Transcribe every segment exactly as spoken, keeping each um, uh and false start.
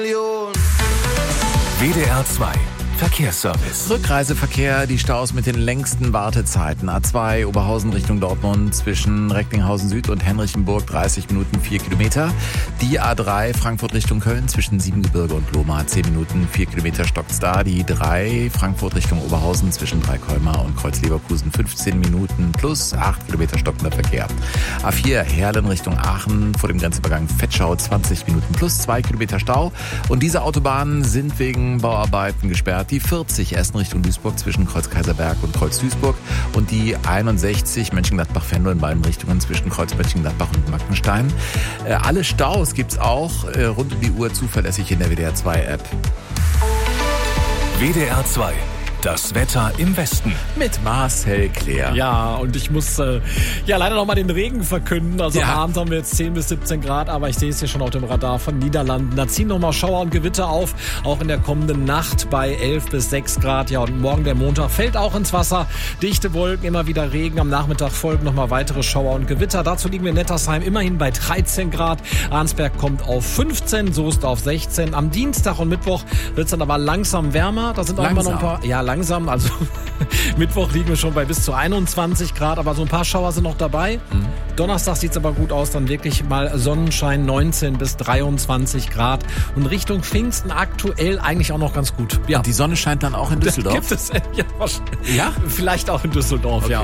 W D R zwei Verkehrsservice. Rückreiseverkehr, die Staus mit den längsten Wartezeiten. A zwei Oberhausen Richtung Dortmund zwischen Recklinghausen Süd und Henrichenburg dreißig Minuten, vier Kilometer. Die A drei Frankfurt Richtung Köln zwischen Siebengebirge und Lohmar zehn Minuten, vier Kilometer stockt's da. Die drei Frankfurt Richtung Oberhausen zwischen Dreikolmar und Kreuz-Leverkusen fünfzehn Minuten plus acht Kilometer stockender Verkehr. A vier Herlen Richtung Aachen vor dem Grenzübergang Vetschau zwanzig Minuten plus zwei Kilometer Stau. Und diese Autobahnen sind wegen Bauarbeiten gesperrt. Die vierzig Essen Richtung Duisburg zwischen Kreuz-Kaiserberg und Kreuz-Duisburg und die einundsechzig Mönchengladbach-Venlo in beiden Richtungen zwischen Kreuz-Mönchengladbach und Mackenstein. Äh, alle Staus gibt's auch äh, rund um die Uhr zuverlässig in der W D R zwei App. W D R zwei. Das Wetter im Westen. Mit Marcel Claire. Ja, und ich muss äh, ja leider noch mal den Regen verkünden. Also ja. abends haben wir jetzt zehn bis siebzehn Grad, aber ich sehe es hier schon auf dem Radar von Niederlanden. Da ziehen noch mal Schauer und Gewitter auf, auch in der kommenden Nacht bei elf bis sechs Grad. Ja, und morgen der Montag fällt auch ins Wasser. Dichte Wolken, immer wieder Regen. Am Nachmittag folgen noch mal weitere Schauer und Gewitter. Dazu liegen wir in Nettersheim immerhin bei dreizehn Grad. Arnsberg kommt auf fünfzehn, Soest auf sechzehn. Am Dienstag und Mittwoch wird es dann aber langsam wärmer. Da sind auch immer noch ein paar... Ja, langsam, also Mittwoch liegen wir schon bei bis zu einundzwanzig Grad, aber so ein paar Schauer sind noch dabei. Mhm. Donnerstag sieht es aber gut aus, dann wirklich mal Sonnenschein, neunzehn bis dreiundzwanzig Grad und Richtung Pfingsten aktuell eigentlich auch noch ganz gut. Ja. Und die Sonne scheint dann auch in Düsseldorf? Gibt es, ja, ja? Vielleicht auch in Düsseldorf, okay. Ja.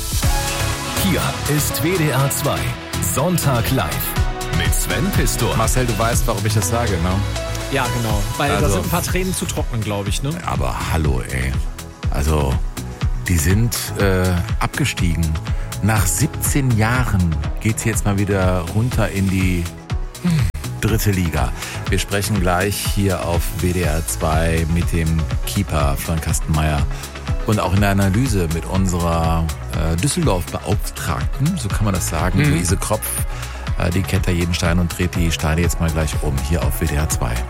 Hier ist W D R zwei Sonntag live mit Sven Pistor. Marcel, du weißt, warum ich das sage, ne? Ja, genau, weil also, da sind ein paar Tränen zu trocknen, glaube ich, ne? Aber hallo, ey. Also, die sind äh, abgestiegen. Nach siebzehn Jahren geht's jetzt mal wieder runter in die dritte Liga. Wir sprechen gleich hier auf W D R zwei mit dem Keeper Florian Kastenmeier und auch in der Analyse mit unserer äh, Düsseldorf-Beauftragten, so kann man das sagen, mhm. Luise Kropf. Äh, die kennt da jeden Stein und dreht die Steine jetzt mal gleich um, hier auf W D R zwei.